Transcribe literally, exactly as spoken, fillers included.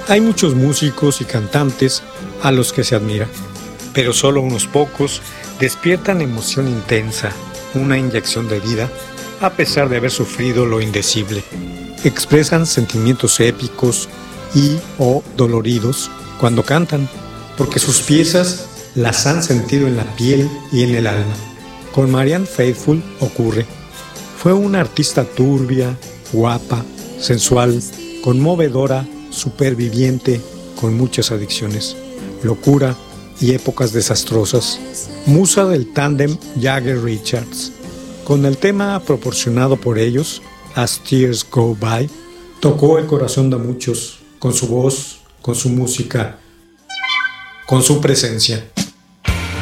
Hay muchos músicos y cantantes a los que se admira, pero solo unos pocos despiertan emoción intensa, una inyección de vida, a pesar de haber sufrido lo indecible. Expresan sentimientos épicos y o doloridos cuando cantan, porque sus piezas las han sentido en la piel y en el alma. Con Marianne Faithfull ocurre. Fue una artista turbia, guapa, sensual, conmovedora, superviviente, con muchas adicciones, locura y épocas desastrosas. Musa del tándem Jagger-Richards. Con el tema proporcionado por ellos, As Tears Go By, tocó el corazón de muchos, con su voz, con su música, con su presencia.